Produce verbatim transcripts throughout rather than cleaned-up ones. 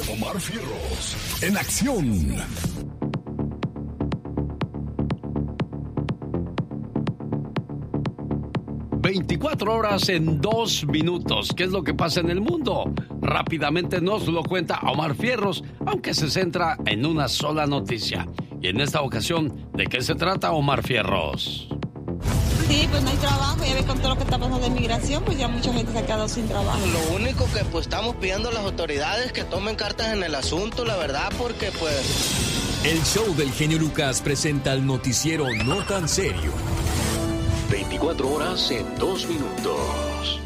Omar Fierros, en acción. veinticuatro horas en dos minutos. ¿Qué es lo que pasa en el mundo? Rápidamente nos lo cuenta Omar Fierros, aunque se centra en una sola noticia. Y en esta ocasión, ¿de qué se trata, Omar Fierros? Sí, pues no hay trabajo, ya ve con todo lo que está pasando de migración, pues ya mucha gente se ha quedado sin trabajo. Lo único que pues estamos pidiendo a las autoridades que tomen cartas en el asunto, la verdad, porque pues... El show del genio Lucas presenta el noticiero No Tan Serio. veinticuatro horas en dos minutos.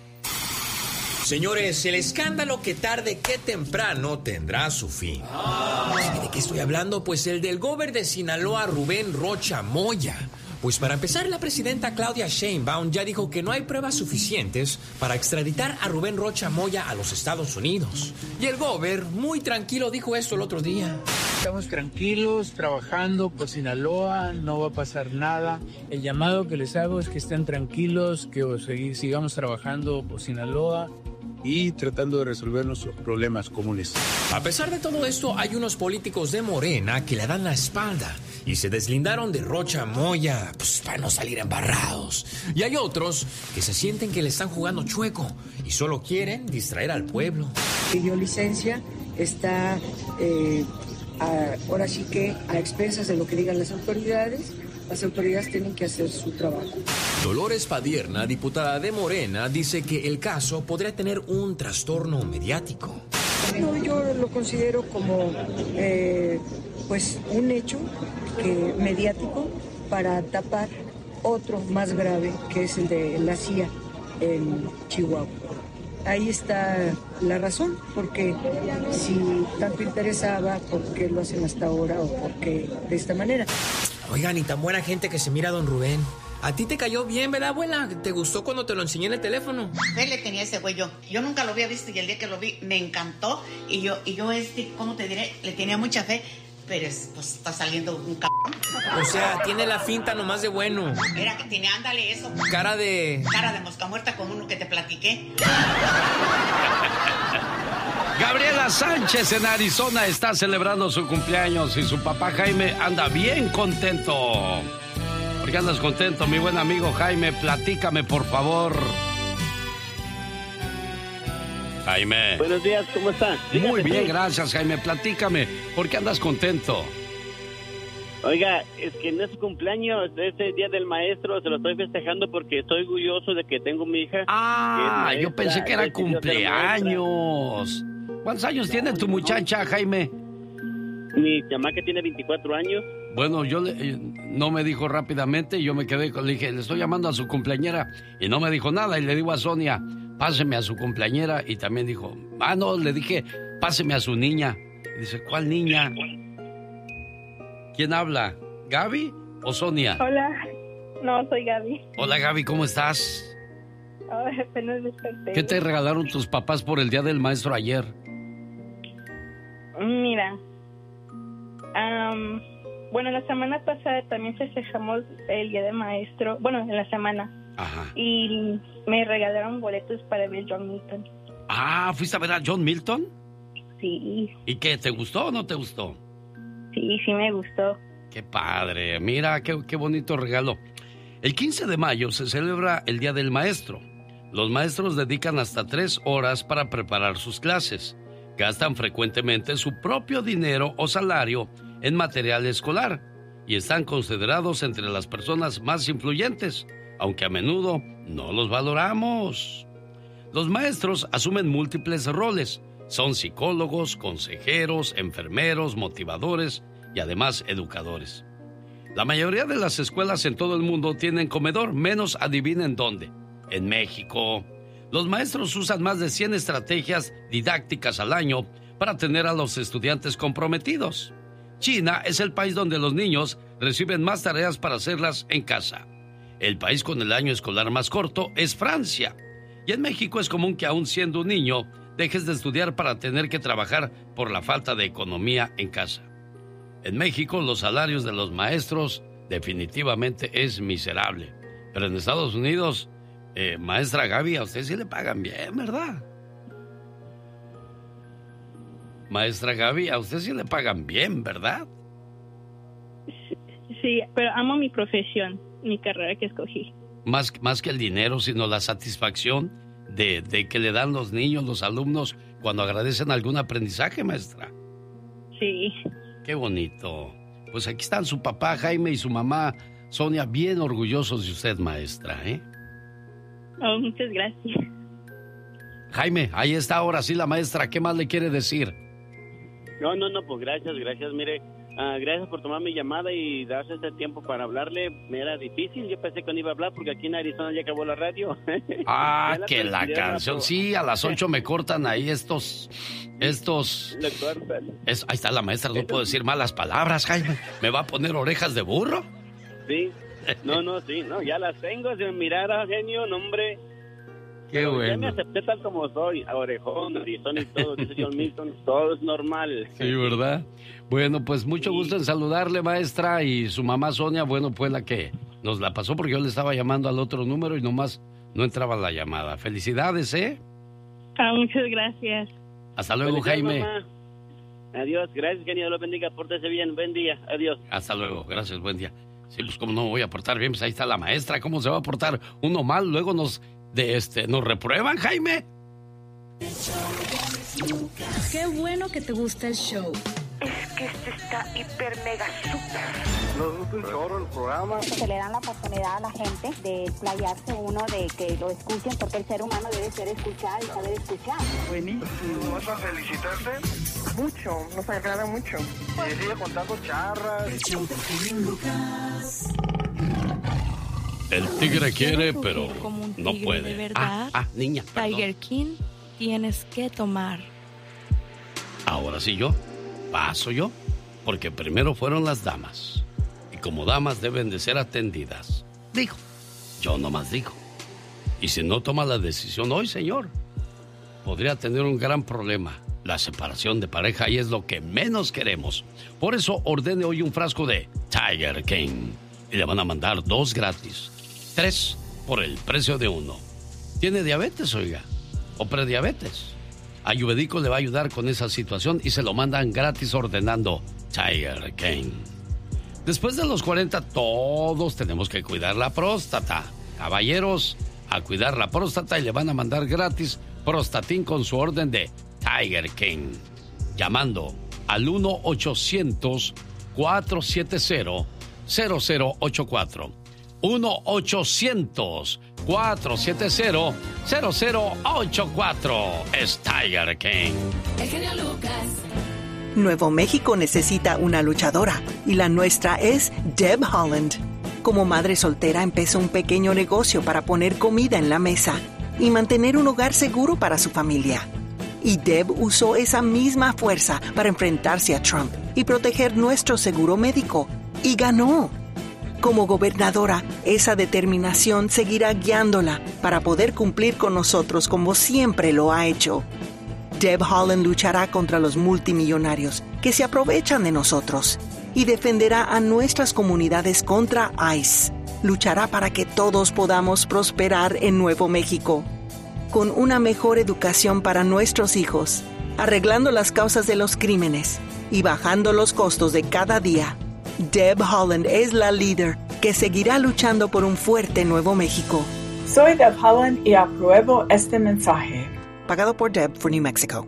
Señores, el escándalo que tarde que temprano tendrá su fin. ¿De qué estoy hablando? Pues el del gober de Sinaloa, Rubén Rocha Moya. Pues para empezar, la presidenta Claudia Sheinbaum ya dijo que no hay pruebas suficientes para extraditar a Rubén Rocha Moya a los Estados Unidos. Y el gober, muy tranquilo, dijo esto el otro día. Estamos tranquilos, trabajando por Sinaloa, no va a pasar nada. El llamado que les hago es que estén tranquilos, que sigamos trabajando por Sinaloa y tratando de resolver nuestros problemas comunes. A pesar de todo esto, hay unos políticos de Morena que le dan la espalda y se deslindaron de Rocha Moya, pues para no salir embarrados. Y hay otros que se sienten que le están jugando chueco y solo quieren distraer al pueblo. Pidió licencia, está eh, a, ahora sí que a expensas de lo que digan las autoridades. Las autoridades tienen que hacer su trabajo. Dolores Padierna, diputada de Morena, dice que el caso podría tener un trastorno mediático. No, yo lo considero como eh, pues un hecho que, mediático para tapar otro más grave, que es el de la C I A en Chihuahua. Ahí está la razón, porque si tanto interesaba, ¿por qué lo hacen hasta ahora o por qué de esta manera? Oigan, y tan buena gente que se mira don Rubén. A ti te cayó bien, ¿verdad, abuela? ¿Te gustó cuando te lo enseñé en el teléfono? Él le tenía ese güey yo. Yo nunca lo había visto y el día que lo vi me encantó. Y yo, y yo este, ¿cómo te diré? Le tenía mucha fe. Pero es, pues está saliendo un cabrón. O sea, tiene la finta nomás de bueno. Era que tiene, ándale, eso. Cara de... Cara de mosca muerta con uno que te platiqué. Gabriela Sánchez en Arizona está celebrando su cumpleaños y su papá Jaime anda bien contento. ¿Por qué andas contento, mi buen amigo Jaime? Platícame, por favor. Jaime. Buenos días, ¿cómo estás? Muy bien, gracias, Jaime. Platícame, ¿por qué andas contento? Oiga, es que no es su cumpleaños, es el Día del Maestro, se lo estoy festejando porque estoy orgulloso de que tengo mi hija. Ah, yo pensé que era cumpleaños. ¿Cuántos años tiene tu muchacha, Jaime? Mi chamaca tiene veinticuatro años. Bueno, yo le, no me dijo rápidamente, yo me quedé, le dije, le estoy llamando a su cumpleañera, y no me dijo nada, y le digo a Sonia, páseme a su cumpleañera, y también dijo, ah, no, le dije, páseme a su niña. Y dice, ¿cuál niña? ¿Quién habla? ¿Gaby o Sonia? Hola, no, soy Gaby. Hola, Gaby, ¿cómo estás? Oh, apenas desperté. ¿Qué te regalaron tus papás por el Día del Maestro ayer? Mira, um, bueno, la semana pasada también festejamos el Día del Maestro, bueno, en la semana. Ajá. Y me regalaron boletos para ver John Milton. Ah, ¿fuiste a ver a John Milton? Sí. ¿Y qué, te gustó o no te gustó? Sí, sí me gustó. Qué padre, mira, qué, qué bonito regalo. El quince de mayo se celebra el Día del Maestro. Los maestros dedican hasta tres horas para preparar sus clases. Gastan frecuentemente su propio dinero o salario en material escolar y están considerados entre las personas más influyentes, aunque a menudo no los valoramos. Los maestros asumen múltiples roles. Son psicólogos, consejeros, enfermeros, motivadores y además educadores. La mayoría de las escuelas en todo el mundo tienen comedor, menos adivinen dónde. En México. Los maestros usan más de cien estrategias didácticas al año para tener a los estudiantes comprometidos. China es el país donde los niños reciben más tareas para hacerlas en casa. El país con el año escolar más corto es Francia. Y en México es común que aún siendo un niño dejes de estudiar para tener que trabajar por la falta de economía en casa. En México los salarios de los maestros definitivamente es miserable. Pero en Estados Unidos, eh, maestra Gaby, a usted sí le pagan bien, ¿verdad? Maestra Gaby, a usted sí le pagan bien, ¿verdad? Sí, pero amo mi profesión, mi carrera que escogí. Más, más que el dinero, sino la satisfacción de, de que le dan los niños, los alumnos, cuando agradecen algún aprendizaje, maestra. Sí. Qué bonito. Pues aquí están su papá Jaime y su mamá Sonia bien orgullosos de usted, maestra, ¿eh? Oh, muchas gracias. Jaime, ahí está ahora sí la maestra. ¿Qué más le quiere decir? No, no, no, pues gracias, gracias. Mire, uh, gracias por tomar mi llamada y darse este tiempo para hablarle. Me era difícil, yo pensé que no iba a hablar porque aquí en Arizona ya acabó la radio. Ah, la que la tranquilidad, canción. pero... Sí, a las ocho me cortan ahí estos... Estos... Le cortan. Es, ahí está la maestra, no puedo decir malas palabras, Jaime. ¿Me va a poner orejas de burro? Sí, no, no, sí, no, ya las tengo. Si me mirara, genio, no, hombre... Qué Pero bueno. Ya me acepté tal como soy, orejón, Arizona y todo, dice John Milton, todo es normal. Sí, ¿verdad? Bueno, pues mucho gusto en saludarle, maestra, y su mamá Sonia, bueno, fue la que nos la pasó porque yo le estaba llamando al otro número y nomás no entraba la llamada. Felicidades, ¿eh? Ah, muchas gracias. Hasta luego, Jaime. Mamá. Adiós, gracias, que Dios lo bendiga, pórtese bien, buen día, adiós. Hasta luego, gracias, buen día. Sí, pues cómo no me voy a portar bien, pues ahí está la maestra, ¿cómo se va a portar uno mal? Luego nos... de este, ¿nos reprueban, Jaime? Qué bueno que te gusta el show. Es que este está hiper mega super. Nos gusta un chorro el programa. Se le dan la oportunidad a la gente de explayarse uno, de que lo escuchen, porque el ser humano debe ser escuchado y saber escuchar. Buenísimo. ¿Vas a felicitarte? Mucho, nos agrada mucho. Y sigue contando charras. El show de Genio Lucas. El tigre quiere, pero como un no tigre puede. De verdad, ah, ah, niña, perdón. Tiger King, tienes que tomar. Ahora sí yo, paso yo, porque primero fueron las damas. Y como damas deben de ser atendidas. Digo, yo nomás digo. Y si no toma la decisión hoy, señor, podría tener un gran problema. La separación de pareja y es lo que menos queremos. Por eso ordene hoy un frasco de Tiger King. Y le van a mandar dos gratis. Tres por el precio de uno. ¿Tiene diabetes, oiga? ¿O prediabetes? Ayurvédico le va a ayudar con esa situación y se lo mandan gratis ordenando Tiger King. Después de los cuarenta, todos tenemos que cuidar la próstata. Caballeros, a cuidar la próstata y le van a mandar gratis Prostatin con su orden de Tiger King. Llamando al uno ochocientos, cuatro siete cero, cero cero ocho cuatro. uno ochocientos, cuatro siete cero, cero cero ocho cuatro. Es Tiger King. El genio Lucas. Nuevo México necesita una luchadora y la nuestra es Deb Holland. Como madre soltera empezó un pequeño negocio para poner comida en la mesa y mantener un hogar seguro para su familia. Y Deb usó esa misma fuerza para enfrentarse a Trump y proteger nuestro seguro médico. Y ganó. Como gobernadora, esa determinación seguirá guiándola para poder cumplir con nosotros como siempre lo ha hecho. Deb Holland luchará contra los multimillonarios que se aprovechan de nosotros y defenderá a nuestras comunidades contra ICE. Luchará para que todos podamos prosperar en Nuevo México. Con una mejor educación para nuestros hijos, arreglando las causas de los crímenes y bajando los costos de cada día. Deb Holland es la líder que seguirá luchando por un fuerte Nuevo México. Soy Deb Holland y apruebo este mensaje. Pagado por Deb for New Mexico.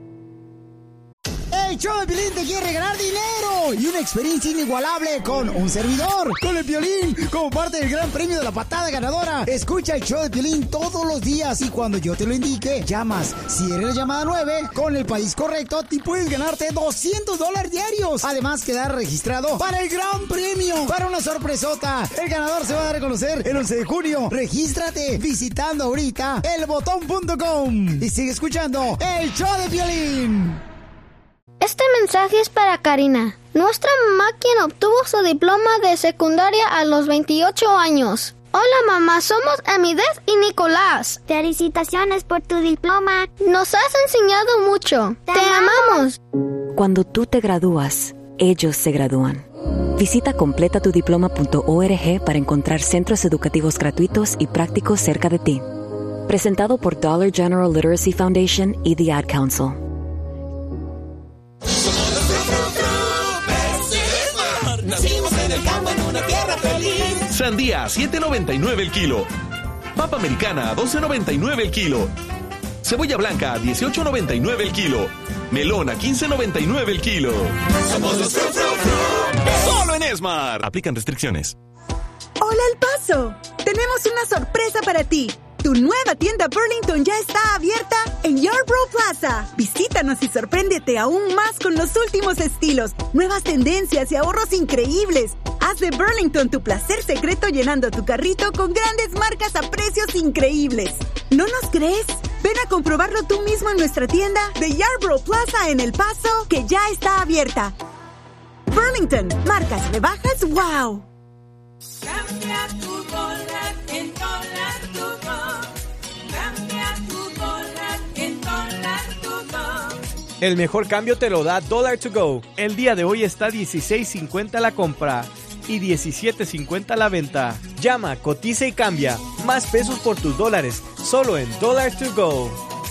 El show de Piolín te quiere regalar dinero y una experiencia inigualable con un servidor, con el Piolín, como parte del gran premio de la patada ganadora. Escucha el show de Piolín todos los días y cuando yo te lo indique, llamas. Si eres la llamada nueve, con el país correcto, te puedes ganarte doscientos dólares diarios. Además, quedar registrado para el gran premio, para una sorpresota. El ganador se va a dar a conocer el once de junio. Regístrate visitando ahorita el botón punto com y sigue escuchando el show de Piolín. Este mensaje es para Karina, nuestra mamá quien obtuvo su diploma de secundaria a los veintiocho años. Hola mamá, somos Amidez y Nicolás. Felicitaciones por tu diploma. Nos has enseñado mucho. Te, Te amamos. Cuando tú te gradúas, ellos se gradúan. Visita completa tu diploma punto org para encontrar centros educativos gratuitos y prácticos cerca de ti. Presentado por Dollar General Literacy Foundation y The Ad Council. Sandía a siete noventa y nueve el kilo. Papa americana a doce noventa y nueve el kilo. Cebolla blanca a dieciocho noventa y nueve el kilo. Melón a quince noventa y nueve el kilo. Somos los Fru, Fru, Fru. Solo en Esmar. Aplican restricciones. Hola El Paso, tenemos una sorpresa para ti. Tu nueva tienda Burlington ya está abierta en Yarborough Plaza. Visítanos y sorpréndete aún más con los últimos estilos, nuevas tendencias y ahorros increíbles. Haz de Burlington tu placer secreto llenando tu carrito con grandes marcas a precios increíbles. ¿No nos crees? Ven a comprobarlo tú mismo en nuestra tienda de Yarborough Plaza en El Paso, que ya está abierta. Burlington, marcas rebajas, wow. Cambia tu dólar en dólar to go. Cambia tu dólar en dólar to go. El mejor cambio te lo da Dollar to Go. El día de hoy está dieciséis cincuenta la compra y diecisiete cincuenta la venta. Llama, cotiza y cambia. Más pesos por tus dólares, solo en Dollar to Go.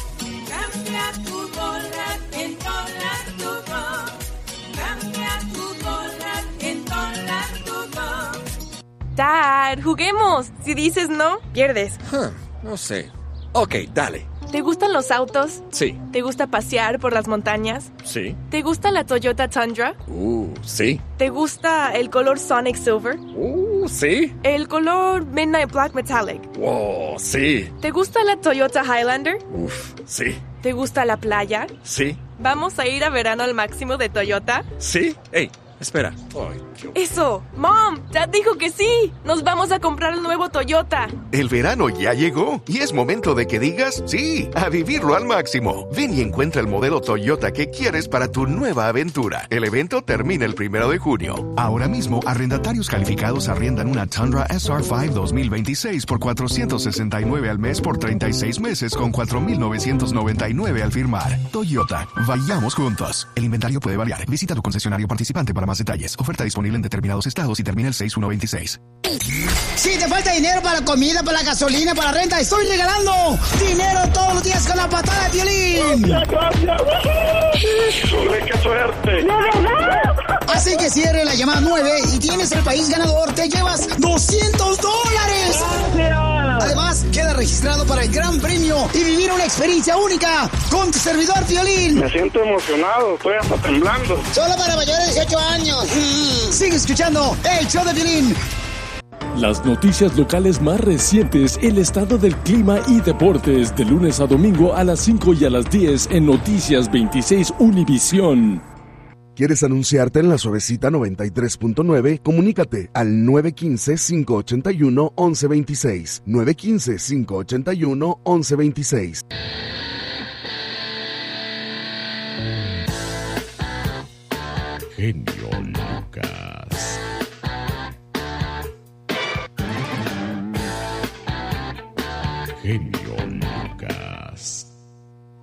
Cambia tu dólar en dólar to go. Cambia tu dólar en dólar to go. Dad, juguemos. Si dices no, pierdes. Huh, no sé. Ok, dale. ¿Te gustan los autos? Sí. ¿Te gusta pasear por las montañas? Sí. ¿Te gusta la Toyota Tundra? Uh, sí. ¿Te gusta el color Sonic Silver? Uh, sí. ¿El color Midnight Black Metallic? Wow, sí. ¿Te gusta la Toyota Highlander? Uf, sí. ¿Te gusta la playa? Sí. ¿Vamos a ir a verano al máximo de Toyota? Sí. Hey, espera. Ay, qué... ¡Eso! ¡Mom! ¡Dad dijo que sí! ¡Nos vamos a comprar el nuevo Toyota! El verano ya llegó y es momento de que digas sí, a vivirlo al máximo. Ven y encuentra el modelo Toyota que quieres para tu nueva aventura. El evento termina el primero de junio. Ahora mismo, arrendatarios calificados arriendan una Tundra S R cinco dos mil veintiséis por cuatrocientos sesenta y nueve al mes por treinta y seis meses con cuatro mil novecientos noventa y nueve al firmar. Toyota, vayamos juntos. El inventario puede variar. Visita tu concesionario participante para más detalles. Oferta disponible en determinados estados y termina el seis uno veintiséis. Si te falta dinero para la comida, para la gasolina, para la renta, estoy regalando dinero todos los días con la patada de Piolín. ¡Gracias, gracias! ¡Qué suerte! ¡De verdad! Así que cierre la llamada nueve y tienes el país ganador. Te llevas doscientos dólares. ¡Gracias! Además, queda registrado para el gran premio y vivir una experiencia única con tu servidor Piolín. Me siento emocionado, estoy hasta temblando. Solo para mayores de dieciocho años. Mm. Sigue escuchando el show de Piolín. Las noticias locales más recientes, el estado del clima y deportes, de lunes a domingo a las cinco y a las diez en Noticias veintiséis Univisión. ¿Quieres anunciarte en la Suavecita noventa y tres punto nueve? Comunícate al nueve uno cinco, cinco ocho uno, once veintiséis. nueve uno cinco, cinco ocho uno, once veintiséis. Genio Lucas. Genio